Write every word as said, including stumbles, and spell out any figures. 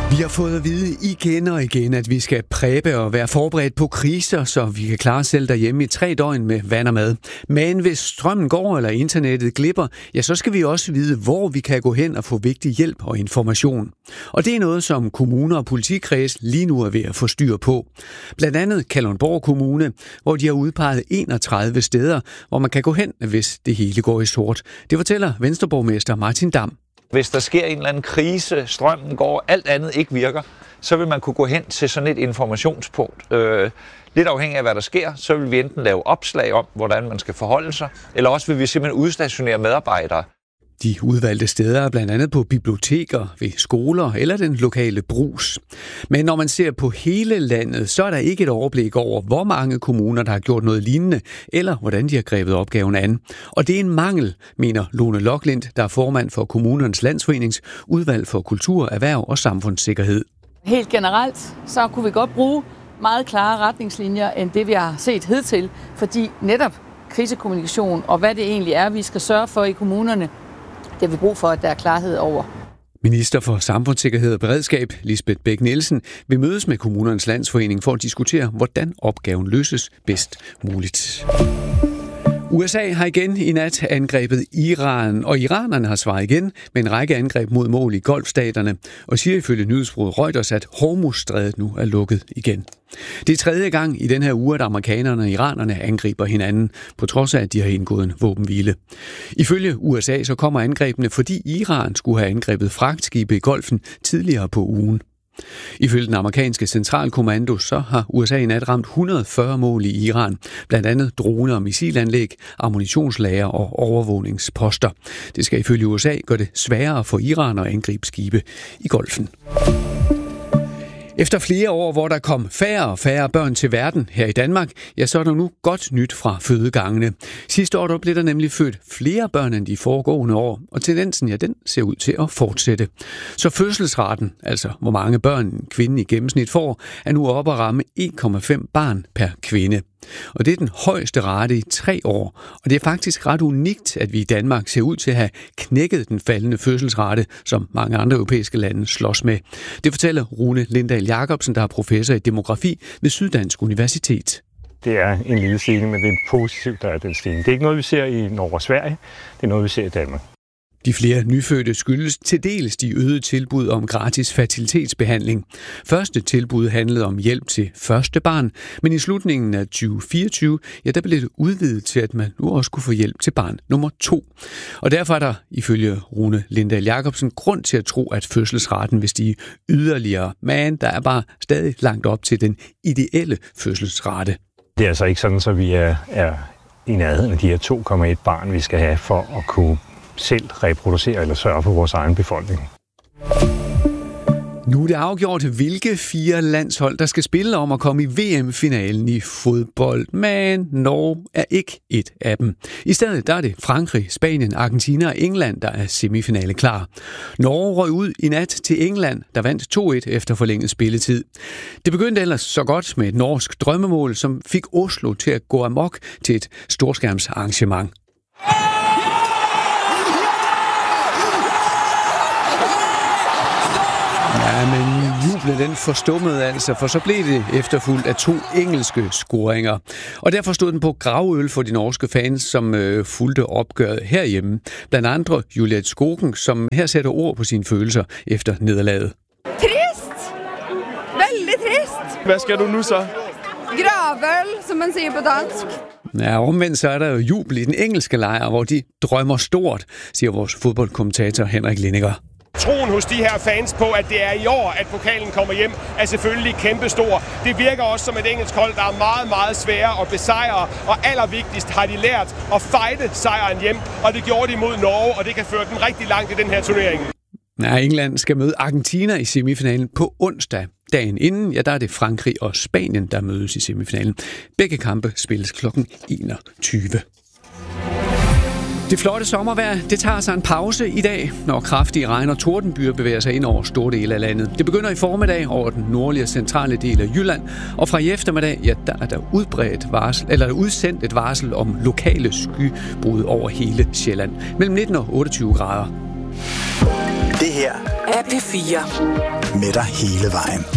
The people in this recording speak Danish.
Vi har fået at vide igen og igen, at vi skal præbe og være forberedt på kriser, så vi kan klare os selv derhjemme i tre døgn med vand og mad. Men hvis strømmen går eller internettet glipper, ja, så skal vi også vide, hvor vi kan gå hen og få vigtig hjælp og information. Og det er noget, som kommuner og politikreds lige nu er ved at få styr på. Blandt andet Kalundborg Kommune, hvor de har udpeget enogtredive steder, hvor man kan gå hen, hvis det hele går i sort. Det fortæller Venstreborgmester Martin Damm. Hvis der sker en eller anden krise, strømmen går, alt andet ikke virker, så vil man kunne gå hen til sådan et informationspunkt. Øh, lidt afhængig af, hvad der sker, så vil vi enten lave opslag om, hvordan man skal forholde sig, eller også vil vi simpelthen udstationere medarbejdere. De udvalgte steder er blandt andet på biblioteker, ved skoler eller den lokale brugs. Men når man ser på hele landet, så er der ikke et overblik over, hvor mange kommuner, der har gjort noget lignende, eller hvordan de har grebet opgaven an. Og det er en mangel, mener Lone Loklind, der er formand for Kommunernes Landsforenings udvalg for kultur, erhverv og samfundssikkerhed. Helt generelt, så kunne vi godt bruge meget klare retningslinjer, end det vi har set hidtil, fordi netop krisekommunikation og hvad det egentlig er, vi skal sørge for i kommunerne, det har vi brug for, at der er klarhed over. Minister for Samfundssikkerhed og Beredskab, Lisbeth Bech-Nielsen, vil mødes med Kommunernes Landsforening for at diskutere, hvordan opgaven løses bedst muligt. U S A har igen i nat angrebet Iran, og iranerne har svaret igen med en række angreb mod mål i Golfstaterne, og siger ifølge nyhedsbureauet Reuters, at Hormuzstrædet nu er lukket igen. Det er tredje gang i den her uge, at amerikanerne og iranerne angriber hinanden, på trods af, at de har indgået en våbenhvile. Ifølge U S A så kommer angrebene, fordi Iran skulle have angrebet fragtskibe i Golfen tidligere på ugen. Ifølge den amerikanske centralkommando, så har U S A i nat ramt et hundrede og fyrre mål i Iran, blandt andet droner og missilanlæg, ammunitionslager og overvågningsposter. Det skal ifølge U S A gøre det sværere for Iran at angribe skibe i Golfen. Efter flere år, hvor der kom færre og færre børn til verden her i Danmark, ja, så er der nu godt nyt fra fødegangene. Sidste år der blev der nemlig født flere børn end de foregående år, og tendensen, ja, den ser ud til at fortsætte. Så fødselsraten, altså hvor mange børn en kvinde i gennemsnit får, er nu oppe at ramme en komma fem barn per kvinde. Og det er den højeste rate i tre år, og det er faktisk ret unikt, at vi i Danmark ser ud til at have knækket den faldende fødselsrate, som mange andre europæiske lande slås med. Det fortæller Rune Lindahl Jacobsen, der er professor i demografi ved Syddansk Universitet. Det er en lille stigning, men det er positivt, der er den stigning. Det er ikke noget, vi ser i Norge og Sverige, det er noget, vi ser i Danmark. De flere nyfødte skyldes til dels de øgede tilbud om gratis fertilitetsbehandling. Første tilbud handlede om hjælp til første barn, men i slutningen af tyve fireogtyve, ja, der blev det udvidet til, at man nu også kunne få hjælp til barn nummer to. Og derfor er der, ifølge Rune Lindahl Jacobsen, grund til at tro, at fødselsraten vil stige yderligere. Men der er bare stadig langt op til den ideelle fødselsrate. Det er altså ikke sådan, at vi er, er i nærheden af de her to komma et barn, vi skal have for at kunne selv reproducere eller sørge for vores egen befolkning. Nu er det afgjort, hvilke fire landshold, der skal spille om at komme i V M-finalen i fodbold. Men Norge er ikke et af dem. I stedet der er det Frankrig, Spanien, Argentina og England, der er semifinale klar. Norge røg ud i nat til England, der vandt to et efter forlænget spilletid. Det begyndte ellers så godt med et norsk drømmemål, som fik Oslo til at gå amok til et storskærmsarrangement. Ja, men jublet den forstummede altså, for så blev det efterfulgt af to engelske scoringer. Og derfor stod den på gravøl for de norske fans, som øh, fulgte opgøret herhjemme. Blandt andre Juliet Skogen, som her sætter ord på sine følelser efter nederlaget. Trist! Veldig trist! Hvad skal du nu så? Gravøl, som man siger på dansk. Ja, omvendt så er der jo jubel i den engelske lejr, hvor de drømmer stort, siger vores fodboldkommentator Henrik Lindinger. Troen hos de her fans på, at det er i år, at pokalen kommer hjem, er selvfølgelig kæmpestor. Det virker også som et engelsk hold, der er meget, meget svære at besejre. Og allervigtigst har de lært at fighte sejren hjem, og det gjorde de mod Norge, og det kan føre dem rigtig langt i den her turnering. Ja, England skal møde Argentina i semifinalen på onsdag. Dagen inden, ja, der er det Frankrig og Spanien, der mødes i semifinalen. Begge kampe spilles klokken enogtyve. Det flotte sommervejr, det tager sig en pause i dag, når kraftige regn- og tordenbyer bevæger sig ind over store dele af landet. Det begynder i formiddag over den nordlige og centrale del af Jylland, og fra i eftermiddag, ja, der er der udbredt varsel, eller udsendt et varsel om lokale skybrud over hele Sjælland. Mellem nitten og otteogtyve grader. Det her er P fire. med dig hele vejen.